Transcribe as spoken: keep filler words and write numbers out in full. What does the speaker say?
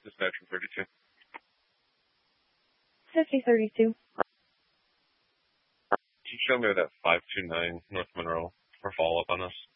Dispatcher thirty-two. fifty thirty-two. Can you show me that five two nine North Monroe for follow-up on this?